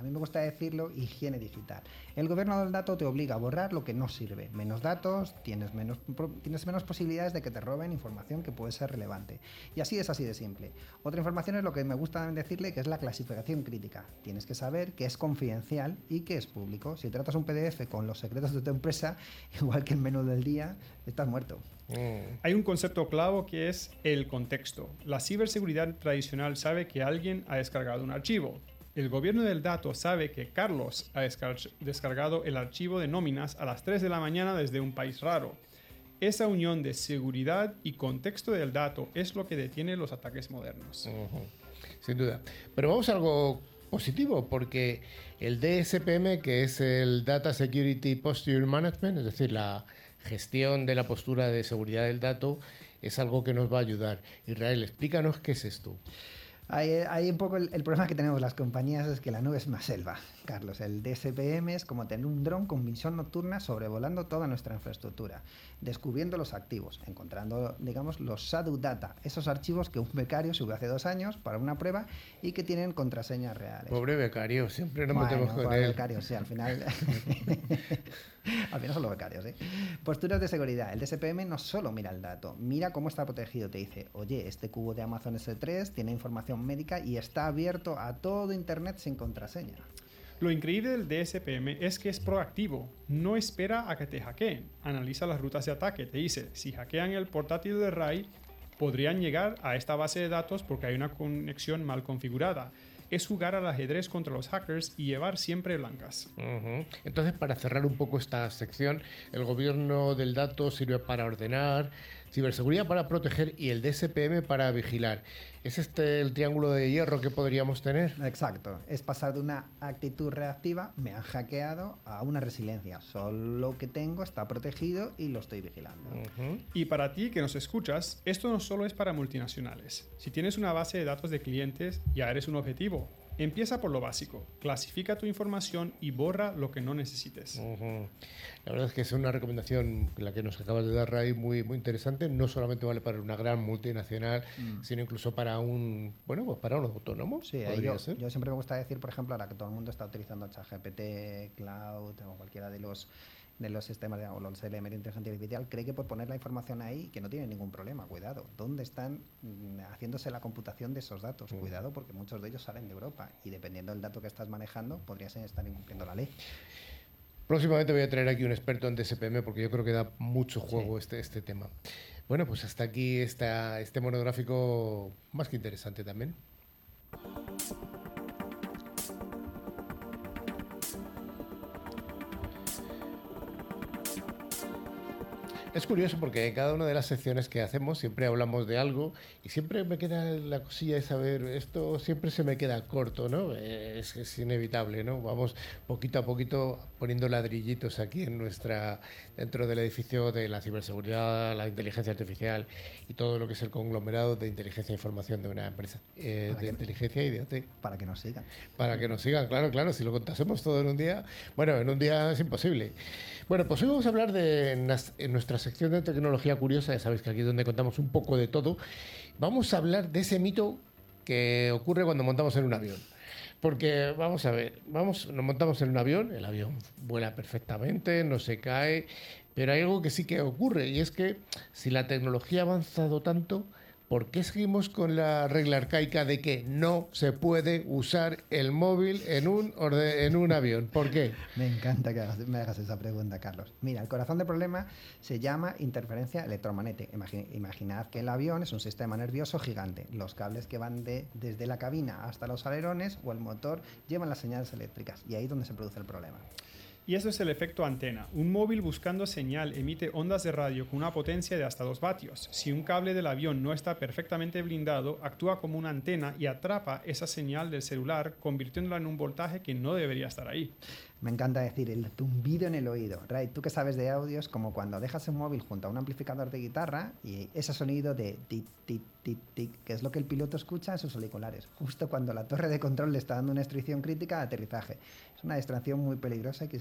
A mí me gusta decirlo higiene digital. El gobierno del dato te obliga a borrar lo que no sirve. Menos datos, tienes menos posibilidades de que te roben información que puede ser relevante. Y así de simple. Otra información es lo que me gusta decirle, que es la clasificación crítica. Tienes que saber que es confidencial y que es público. Si tratas un PDF con los secretos de tu empresa, igual que el menú del día, estás muerto. Hay un concepto clave que es el contexto. La ciberseguridad tradicional sabe que alguien ha descargado un archivo. El gobierno del dato sabe que Carlos ha descargado el archivo de nóminas a las 3 de la mañana desde un país raro. Esa unión de seguridad y contexto del dato es lo que detiene los ataques modernos. Sin duda. Pero vamos a algo positivo, porque el DSPM, que es el Data Security Posture Management, es decir, la gestión de la postura de seguridad del dato, es algo que nos va a ayudar. Israel, explícanos qué es esto. Hay un poco el problema que tenemos las compañías, es que la nube es una selva, Carlos. El DSPM es como tener un dron con visión nocturna sobrevolando toda nuestra infraestructura, descubriendo los activos, encontrando, digamos, los shadow data, esos archivos que un becario subió hace 2 años para una prueba y que tienen contraseñas reales. Pobre becario, siempre nos metemos con él. Becario, sí, al final... Al final son los becarios, ¿eh? Posturas de seguridad. El DSPM no solo mira el dato, mira cómo está protegido. Te dice, oye, este cubo de Amazon S3 tiene información médica y está abierto a todo Internet sin contraseña. Lo increíble del DSPM es que es proactivo, no espera a que te hackeen, analiza las rutas de ataque, te dice, si hackean el portátil de Ray, podrían llegar a esta base de datos porque hay una conexión mal configurada. Es jugar al ajedrez contra los hackers y llevar siempre blancas. Entonces, para cerrar un poco esta sección, el gobierno del dato sirve para ordenar, ciberseguridad para proteger y el DSPM para vigilar. ¿Es este el triángulo de hierro que podríamos tener? Exacto. Es pasar de una actitud reactiva, me han hackeado, a una resiliencia. Solo lo que tengo está protegido y lo estoy vigilando. Y para ti que nos escuchas, esto no solo es para multinacionales. Si tienes una base de datos de clientes, ya eres un objetivo. Empieza por lo básico, clasifica tu información y borra lo que no necesites. La verdad es que es una recomendación, la que nos acabas de dar, Ray, muy, muy interesante. No solamente vale para una gran multinacional, sino incluso para un, bueno, pues para un autónomo. Sí, yo siempre me gusta decir, por ejemplo, ahora que todo el mundo está utilizando ChatGPT, Cloud o cualquiera de los sistemas o los LM de inteligencia artificial, cree que por poner la información ahí, que no tiene ningún problema. Cuidado, ¿dónde están haciéndose la computación de esos datos? Cuidado, porque muchos de ellos salen de Europa y dependiendo del dato que estás manejando, podrías estar incumpliendo la ley. Próximamente voy a traer aquí un experto en DSPM porque yo creo que da mucho juego este tema. Bueno, pues hasta aquí este monográfico más que interesante también. Es curioso porque en cada una de las secciones que hacemos siempre hablamos de algo y siempre me queda la cosilla de saber, esto siempre se me queda corto, ¿no? Es inevitable, ¿no? Vamos poquito a poquito poniendo ladrillitos aquí dentro del edificio de la ciberseguridad, la inteligencia artificial y todo lo que es el conglomerado de inteligencia e información de una empresa, de inteligencia y de OT. Para que nos sigan. Para que nos sigan, claro, si lo contásemos todo en un día, bueno, en un día es imposible. Bueno, pues hoy vamos a hablar en nuestra sección de tecnología curiosa, ya sabéis que aquí es donde contamos un poco de todo. Vamos a hablar de ese mito que ocurre cuando montamos en un avión. Porque, vamos a ver, nos montamos en un avión, el avión vuela perfectamente, no se cae, pero hay algo que sí que ocurre, y es que si la tecnología ha avanzado tanto, ¿por qué seguimos con la regla arcaica de que no se puede usar el móvil en un avión? ¿Por qué? Me encanta que me hagas esa pregunta, Carlos. Mira, el corazón del problema se llama interferencia electromagnética. Imaginad que el avión es un sistema nervioso gigante. Los cables que van desde la cabina hasta los alerones o el motor llevan las señales eléctricas y ahí es donde se produce el problema. Y eso es el efecto antena. Un móvil buscando señal emite ondas de radio con una potencia de hasta 2 vatios. Si un cable del avión no está perfectamente blindado, actúa como una antena y atrapa esa señal del celular, convirtiéndola en un voltaje que no debería estar ahí. Me encanta decir el zumbido en el oído. Ray, tú que sabes de audios, como cuando dejas un móvil junto a un amplificador de guitarra y ese sonido de tic, tic, tic, tic, que es lo que el piloto escucha en sus auriculares, justo cuando la torre de control le está dando una instrucción crítica de aterrizaje. Es una distracción muy peligrosa que se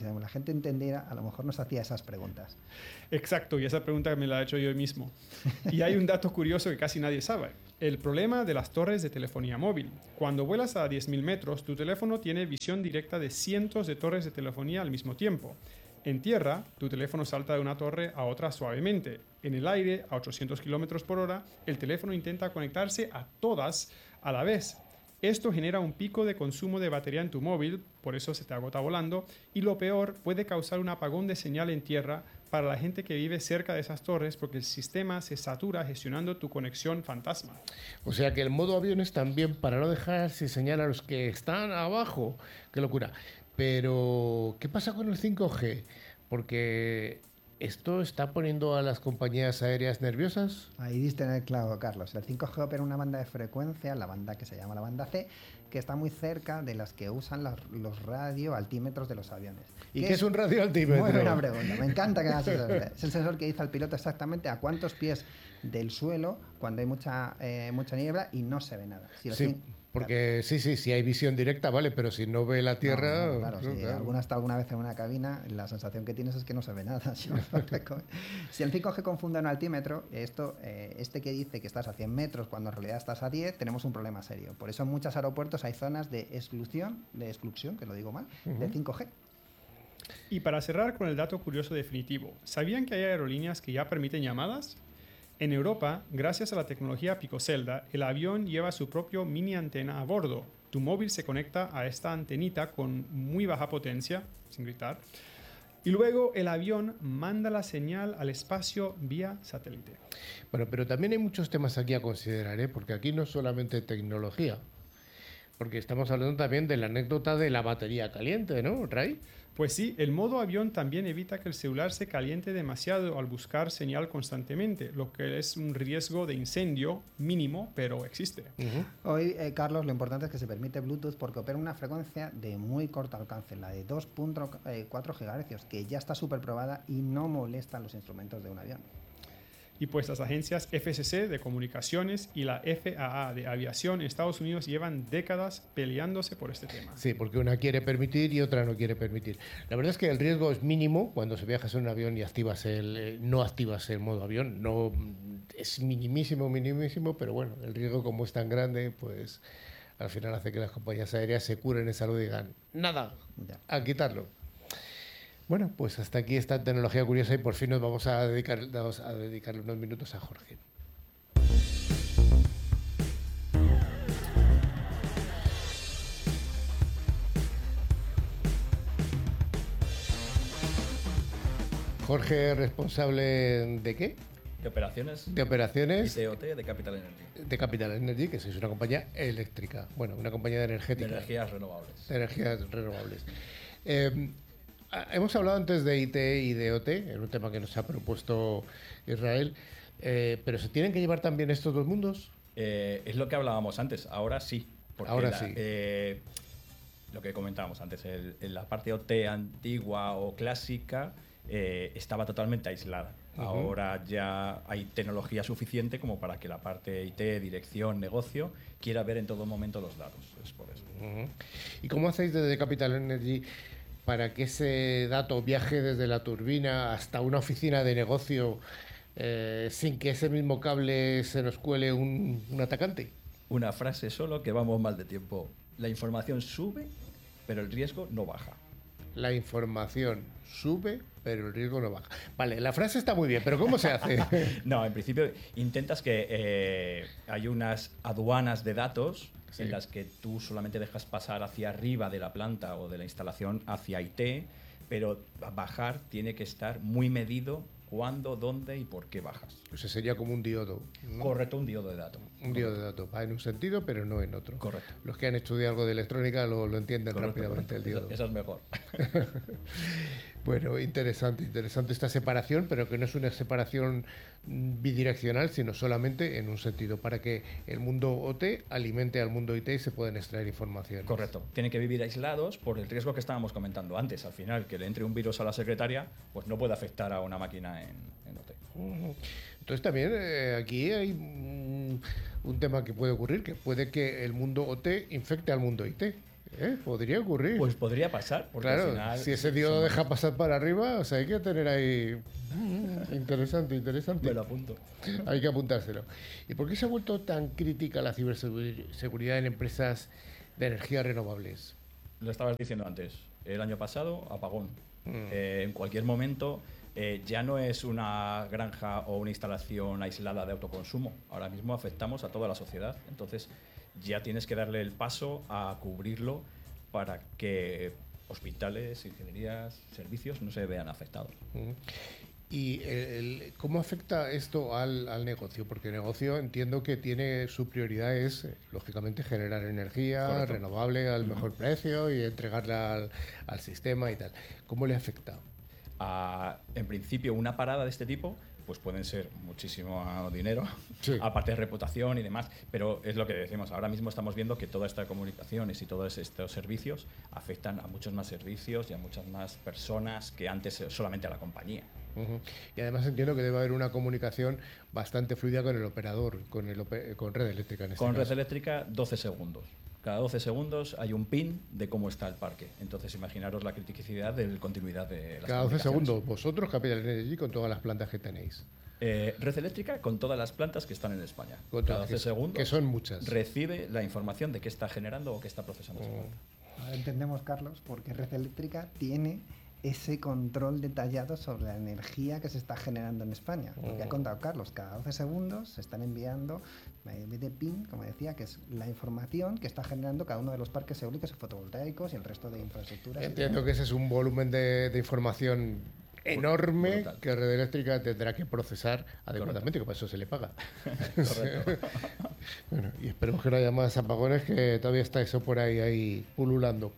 la gente entendiera, a lo mejor nos hacía esas preguntas. Exacto, y esa pregunta me la he hecho yo mismo. Y hay un dato curioso que casi nadie sabe. El problema de las torres de telefonía móvil. Cuando vuelas a 10.000 metros, tu teléfono tiene visión directa de cientos de torres de telefonía al mismo tiempo. En tierra, tu teléfono salta de una torre a otra suavemente. En el aire, a 800 km por hora, el teléfono intenta conectarse a todas a la vez. Esto genera un pico de consumo de batería en tu móvil, por eso se te agota volando, y lo peor, puede causar un apagón de señal en tierra para la gente que vive cerca de esas torres porque el sistema se satura gestionando tu conexión fantasma. O sea que el modo avión es también para no dejar sin señal a los que están abajo. ¡Qué locura! Pero, ¿qué pasa con el 5G? Porque esto está poniendo a las compañías aéreas nerviosas. Ahí diste en el clavo, Carlos. El 5G opera una banda de frecuencia, la banda que se llama la banda C, que está muy cerca de las que usan los radioaltímetros de los aviones. ¿Y qué es un radioaltímetro? Muy buena pregunta. Me encanta que hagas eso. Es el sensor que dice al piloto exactamente a cuántos pies del suelo cuando hay mucha niebla y no se ve nada. Sí, porque sí, hay visión directa, vale, pero si no ve la Tierra... No, claro, si alguna está alguna vez en una cabina, la sensación que tienes es que no se ve nada. Si el 5G confunde un altímetro, este que dice que estás a 100 metros cuando en realidad estás a 10, tenemos un problema serio. Por eso en muchos aeropuertos hay zonas de exclusión, que lo digo mal, de 5G. Y para cerrar con el dato curioso definitivo, ¿sabían que hay aerolíneas que ya permiten llamadas? En Europa, gracias a la tecnología Picocelda, el avión lleva su propio mini antena a bordo. Tu móvil se conecta a esta antenita con muy baja potencia, sin gritar, y luego el avión manda la señal al espacio vía satélite. Bueno, pero también hay muchos temas aquí a considerar, ¿eh? Porque aquí no es solamente tecnología, porque estamos hablando también de la anécdota de la batería caliente, ¿no, Ray? Pues sí, el modo avión también evita que el celular se caliente demasiado al buscar señal constantemente, lo que es un riesgo de incendio mínimo, pero existe. Hoy, Carlos, lo importante es que se permite Bluetooth porque opera una frecuencia de muy corto alcance, la de 2.4 GHz, que ya está súper probada y no molesta los instrumentos de un avión. Y pues las agencias FCC de comunicaciones y la FAA de aviación en Estados Unidos llevan décadas peleándose por este tema. Sí, porque una quiere permitir y otra no quiere permitir. La verdad es que el riesgo es mínimo cuando se viajas en un avión y no activas el modo avión. No, es minimísimo, pero bueno, el riesgo como es tan grande, pues al final hace que las compañías aéreas se curen en salud y digan, nada, a quitarlo. Bueno, pues hasta aquí esta tecnología curiosa y por fin nos vamos a dedicarle unos minutos a Jorge. Jorge, ¿responsable de qué? De operaciones. De operaciones. Y TOT de Capital Energy. De Capital Energy, que es una compañía eléctrica. Bueno, una compañía energética. De energías renovables. De energías renovables. Hemos hablado antes de IT y de OT, en un tema que nos ha propuesto Israel, pero ¿se tienen que llevar también estos dos mundos? Es lo que hablábamos antes, ahora sí. Ahora sí. Lo que comentábamos antes, la parte OT antigua o clásica estaba totalmente aislada. Ahora ya hay tecnología suficiente como para que la parte IT, dirección, negocio, quiera ver en todo momento los datos. Es por eso. ¿Y cómo hacéis desde Capital Energy para que ese dato viaje desde la turbina hasta una oficina de negocio sin que ese mismo cable se nos cuele un atacante? Una frase solo, que vamos mal de tiempo. La información sube, pero el riesgo no baja. La información sube, pero el riesgo no baja. Vale, la frase está muy bien, pero ¿cómo se hace? No, en principio intentas que hay unas aduanas de datos en las que tú solamente dejas pasar hacia arriba de la planta o de la instalación hacia IT, pero bajar tiene que estar muy medido cuándo, dónde y por qué bajas. O sea, sería como un diodo, ¿no? Correcto, un diodo de datos. Un diodo de datos. Va en un sentido, pero no en otro. Correcto. Los que han estudiado algo de electrónica lo entienden rápidamente, el diodo. Eso es mejor. Bueno, interesante esta separación, pero que no es una separación bidireccional, sino solamente en un sentido, para que el mundo OT alimente al mundo IT y se puedan extraer información. Correcto. Tienen que vivir aislados por el riesgo que estábamos comentando antes. Al final, que le entre un virus a la secretaria, pues no puede afectar a una máquina en OT. Entonces también aquí hay un tema que puede ocurrir, que puede que el mundo OT infecte al mundo IT. Podría ocurrir. Pues podría pasar, porque claro, al final... si ese diodo deja pasar para arriba, o sea, hay que tener ahí... Interesante. Me lo apunto. Hay que apuntárselo. ¿Y por qué se ha vuelto tan crítica la ciberseguridad en empresas de energías renovables? Lo estabas diciendo antes. El año pasado, apagón. En cualquier momento, ya no es una granja o una instalación aislada de autoconsumo. Ahora mismo afectamos a toda la sociedad. Entonces, ya tienes que darle el paso a cubrirlo para que hospitales, ingenierías, servicios no se vean afectados. ¿Y cómo afecta esto al negocio? Porque el negocio entiendo que tiene su prioridad es, lógicamente, generar energía Correcto. renovable al mejor precio y entregarla al sistema y tal. ¿Cómo le afecta? En principio, una parada de este tipo pues pueden ser muchísimo dinero, Sí. aparte de reputación y demás, pero es lo que decimos, ahora mismo estamos viendo que todas estas comunicaciones y todos estos servicios afectan a muchos más servicios y a muchas más personas que antes solamente a la compañía. Y además entiendo que debe haber una comunicación bastante fluida con el operador, con red eléctrica en este Con caso. red eléctrica, 12 segundos. Cada 12 segundos hay un pin de cómo está el parque. Entonces, imaginaros la criticidad de la continuidad de las Cada 12 comunicaciones. segundos, vosotros, Capital Energy, con todas las plantas que tenéis. Red eléctrica con todas las plantas que están en España. Con Cada todas, 12 segundos que son muchas. recibe la información de qué está generando o qué está procesando esa planta. Ahora entendemos, Carlos, por qué Red Eléctrica tiene ese control detallado sobre la energía que se está generando en España. Lo que ha contado Carlos, cada 12 segundos se están enviando de PIN, como decía, que es la información que está generando cada uno de los parques eólicos y fotovoltaicos y el resto de infraestructuras. Entiendo que ese es un volumen de información enorme Brutal. que Red Eléctrica tendrá que procesar adecuadamente, que para eso se le paga. Correcto. Bueno, y esperemos que no haya más apagones, que todavía está eso por ahí pululando.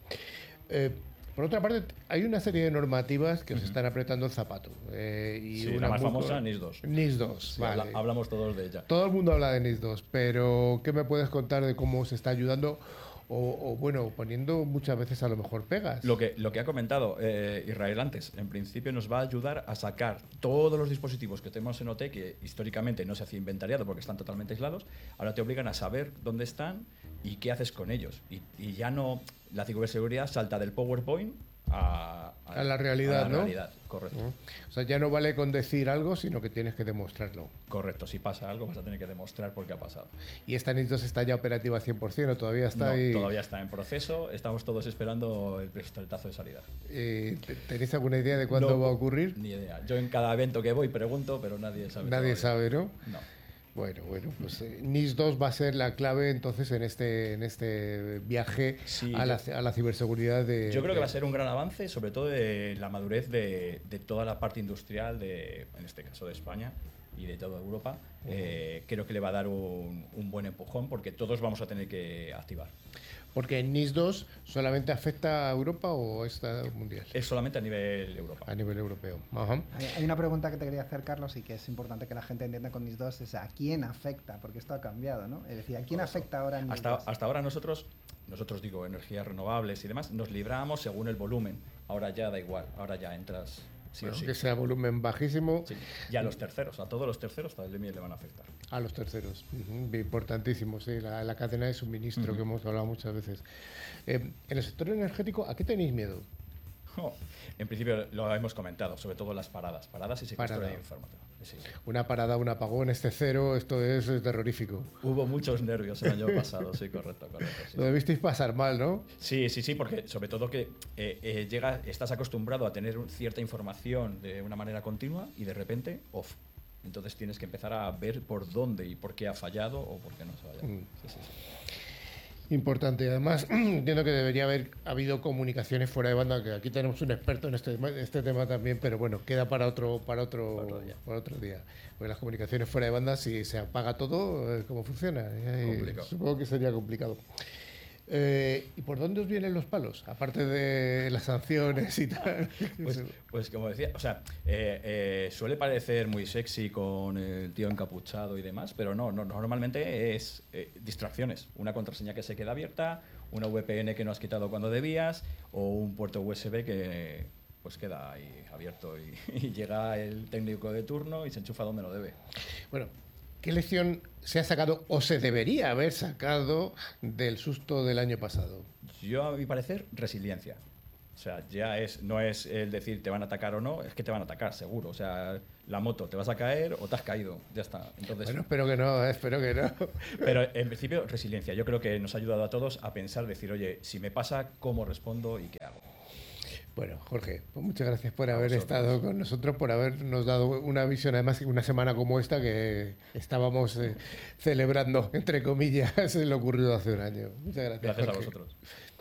Por otra parte, hay una serie de normativas que os están apretando el zapato. Y Sí, una la más muy famosa, co- NIS 2. NIS 2, Sí, vale. hablamos todos de ella. Todo el mundo habla de NIS 2, pero ¿qué me puedes contar de cómo se está ayudando o bueno, poniendo muchas veces a lo mejor pegas? Lo que ha comentado Israel antes, en principio nos va a ayudar a sacar todos los dispositivos que tenemos en OT, que históricamente no se hacía inventariado porque están totalmente aislados, ahora te obligan a saber dónde están y qué haces con ellos. Y ya no, la ciberseguridad salta del PowerPoint a la realidad, a la ¿no? realidad, correcto. O sea, ya no vale con decir algo, sino que tienes que demostrarlo. Correcto, si pasa algo vas a tener que demostrar por qué ha pasado. ¿Y esta NIS 2 está ya operativa al 100% o todavía está No, ahí? todavía está en proceso, estamos todos esperando el pistoletazo de salida. ¿Tenéis alguna idea de cuándo No, va a ocurrir? Ni idea. Yo en cada evento que voy pregunto, pero nadie sabe. Nadie todavía. sabe, ¿no? No. Bueno, pues NIS 2 va a ser la clave entonces en este viaje Sí, a la ciberseguridad de... Yo creo que va a ser un gran avance, sobre todo de la madurez de toda la parte industrial, en este caso de España y de toda Europa. Creo que le va a dar un buen empujón porque todos vamos a tener que activar. Porque NIS 2 solamente afecta a Europa o está mundial. Es solamente a nivel Europa. A nivel europeo. Ajá. Hay una pregunta que te quería hacer, Carlos, y que es importante que la gente entienda con NIS 2, es a quién afecta, porque esto ha cambiado, ¿no? Es decir, ¿a quién afecta ahora NIS 2? Hasta ahora nosotros digo, energías renovables y demás, nos libramos según el volumen. Ahora ya da igual, ahora ya entras sí Bueno, o sí. que sea volumen bajísimo Sí. Y a los terceros, a todos los terceros también le van a afectar. a los terceros. Importantísimo, sí, la cadena de suministro que hemos hablado muchas veces. En el sector energético, ¿a qué tenéis miedo? En principio lo hemos comentado, sobre todo las paradas y secuestro Parada. de información. Sí. Una parada, un apagón, este cero, esto es terrorífico. Hubo muchos nervios el año pasado, sí, correcto. Sí. Lo debisteis pasar mal, ¿no? Sí, porque sobre todo que estás acostumbrado a tener cierta información de una manera continua y de repente off. Entonces tienes que empezar a ver por dónde y por qué ha fallado o por qué no se ha fallado. Sí. Importante. Además, entiendo que debería haber habido comunicaciones fuera de banda, que aquí tenemos un experto en este tema también, pero bueno, queda para otro día. Porque las comunicaciones fuera de banda, si se apaga todo, ¿cómo funciona? Complicado. Supongo que sería complicado. ¿Y por dónde os vienen los palos? Aparte de las sanciones y tal. Pues como decía, o sea, suele parecer muy sexy con el tío encapuchado y demás, pero no, normalmente es distracciones. Una contraseña que se queda abierta, una VPN que no has quitado cuando debías, o un puerto USB que pues queda ahí abierto y llega el técnico de turno y se enchufa donde no debe. Bueno, ¿Qué lección se ha sacado o se debería haber sacado del susto del año pasado? Yo, a mi parecer, resiliencia. O sea, no es el decir te van a atacar o no, es que te van a atacar, seguro. O sea, la moto, te vas a caer o te has caído. Ya está. Entonces, Bueno, espero que no, espero que no. pero en principio, resiliencia. Yo creo que nos ha ayudado a todos a pensar, decir, oye, si me pasa, ¿cómo respondo y qué hago? Bueno, Jorge, pues muchas gracias por A haber vosotros. estado con nosotros, por habernos dado una visión, además, una semana como esta que estábamos celebrando, entre comillas, lo ocurrido hace un año. Muchas gracias. Gracias a Jorge. vosotros.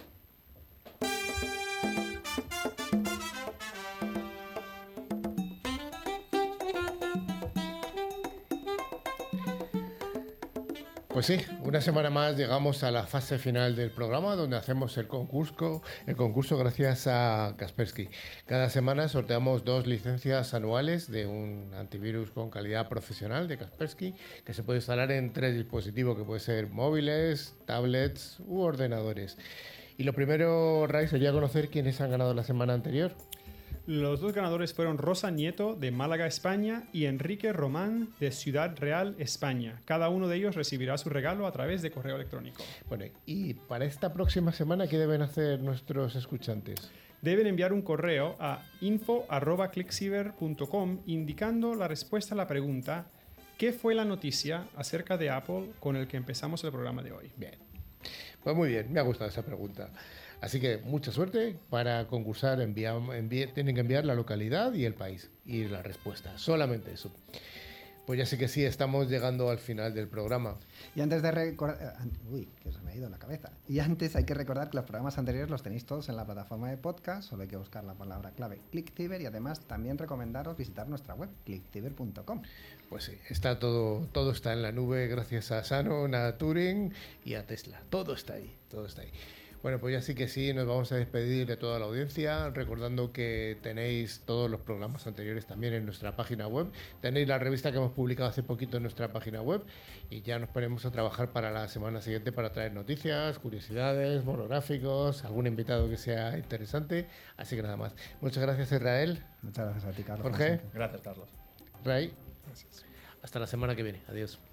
Pues sí, una semana más llegamos a la fase final del programa donde hacemos el concurso gracias a Kaspersky. Cada semana sorteamos 2 licencias anuales de un antivirus con calidad profesional de Kaspersky que se puede instalar en 3 dispositivos que pueden ser móviles, tablets u ordenadores. Y lo primero, Ray, sería conocer quiénes han ganado la semana anterior. Los 2 ganadores fueron Rosa Nieto de Málaga, España y Enrique Román de Ciudad Real, España. Cada uno de ellos recibirá su regalo a través de correo electrónico. Bueno, y para esta próxima semana, ¿qué deben hacer nuestros escuchantes? Deben enviar un correo a info@clickciber.com indicando la respuesta a la pregunta ¿qué fue la noticia acerca de Apple con el que empezamos el programa de hoy? Bien, pues muy bien, me ha gustado esa pregunta. Así que mucha suerte para concursar. Tienen que enviar la localidad y el país y la respuesta. Solamente eso. Pues ya sé que sí, estamos llegando al final del programa. Y antes de recordar... Uy, que se me ha ido la cabeza. Y antes hay que recordar que los programas anteriores los tenéis todos en la plataforma de podcast, solo hay que buscar la palabra clave ClickCiber y además también recomendaros visitar nuestra web, clickciber.com. Pues sí, está todo está en la nube gracias a Shannon, a Turing y a Tesla. Todo está ahí, todo está ahí. Bueno, pues ya sí que sí, nos vamos a despedir de toda la audiencia, recordando que tenéis todos los programas anteriores también en nuestra página web. Tenéis la revista que hemos publicado hace poquito en nuestra página web y ya nos ponemos a trabajar para la semana siguiente para traer noticias, curiosidades, monográficos, algún invitado que sea interesante. Así que nada más. Muchas gracias, Israel. Muchas gracias a ti, Carlos. Jorge. Gracias, Carlos. Ray. Hasta la semana que viene. Adiós.